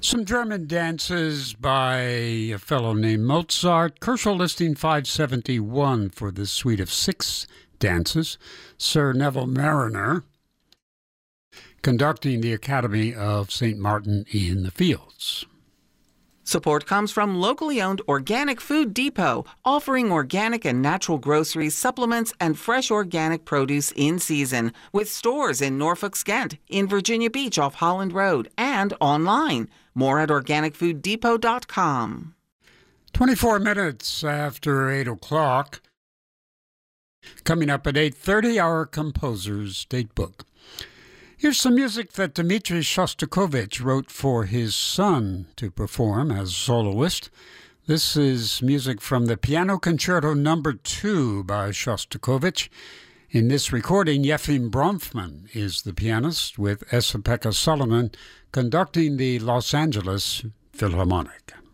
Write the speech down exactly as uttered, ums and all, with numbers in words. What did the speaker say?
Some German dances by a fellow named Mozart. Kershaw listing five seventy-one for this suite of six dances. Sir Neville Marriner conducting the Academy of Saint Martin in the Fields. Support comes from locally owned Organic Food Depot, offering organic and natural groceries, supplements, and fresh organic produce in season, with stores in Norfolk, Kent, in Virginia Beach off Holland Road, and online. More at organic food depot dot com. twenty-four minutes after eight o'clock. Coming up at eight thirty, our composer's date book. Here's some music that Dmitri Shostakovich wrote for his son to perform as soloist. This is music from the Piano Concerto Number two by Shostakovich. In this recording, Yefim Bronfman is the pianist, with Esa-Pekka Salonen conducting the Los Angeles Philharmonic.